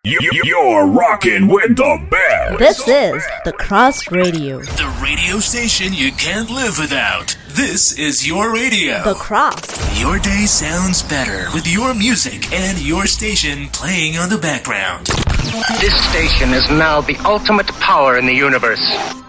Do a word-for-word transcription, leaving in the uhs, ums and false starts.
You, you're rocking with the best. This is The Cross Radio. The radio station you can't live without. This is your radio. The Cross. Your day sounds better with your music and your station playing on the background. This station is now the ultimate power in the universe.